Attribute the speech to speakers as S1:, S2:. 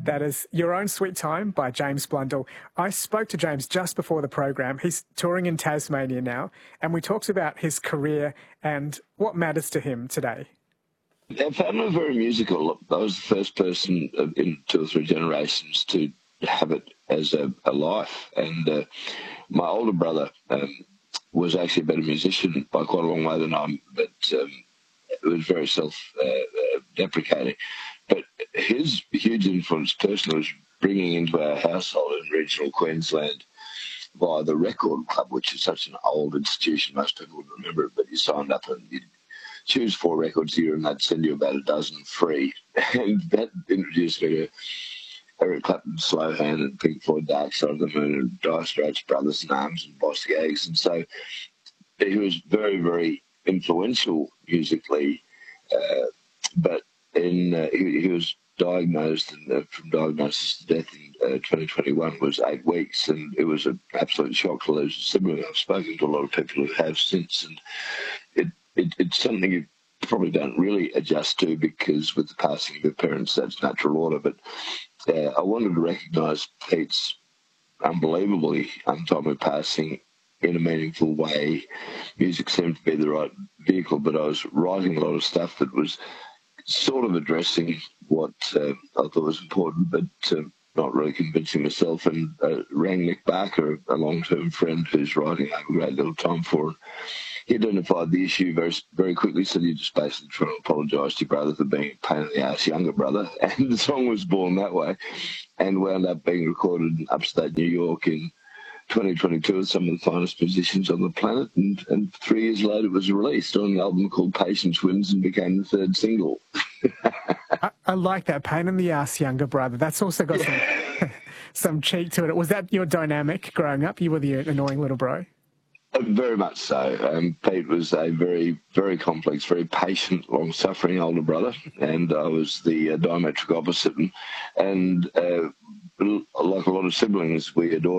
S1: That is Your Own Sweet Time by James Blundell. I spoke to James just before the program. He's touring in Tasmania now, and we talked about his career and what matters to him today.
S2: Our family were very musical. I was the first person in 2 or 3 generations to have it as a life. And my older brother was actually a better musician by quite a long way than I am, but it was very self-deprecating. But his huge influence personally was bringing into our household in regional Queensland via the Record Club, which is such an old institution. Most people wouldn't remember it, but you signed up and you'd choose 4 records a year and they'd send you about a dozen free. And that introduced me to Eric Clapton, Slow Hand, and Pink Floyd, Dark Side of the Moon, and Dire Straits, Brothers in Arms, and Boss Gags. And so he was very, very influential musically, but he was diagnosed, and from diagnosis to death in 2021 was 8 weeks, and it was an absolute shock to lose a sibling. I've spoken to a lot of people who have since, and it's something you probably don't really adjust to, because with the passing of your parents, that's natural order. But I wanted to recognise Pete's unbelievably untimely passing in a meaningful way. Music seemed to be the right vehicle, but I was writing a lot of stuff that was sort of addressing what I thought was important, but not really convincing myself, and rang Nick Barker, a long-term friend who's writing I have a great little time for, and he identified the issue very, very quickly. Said, "You just basically trying to apologise to your brother for being a pain in the ass younger brother," and the song was born that way, and wound up being recorded in upstate New York in 2022 with some of the finest musicians on the planet, and 3 years later it was released on an album called Patience Wins and became the 3rd single.
S1: I like that, pain in the ass younger brother. That's also got some cheek to it. Was that your dynamic growing up? You were the annoying little bro?
S2: Very much so. Pete was a very, very complex, very patient, long-suffering older brother, and I was the diametric opposite. And like a lot of siblings, we adored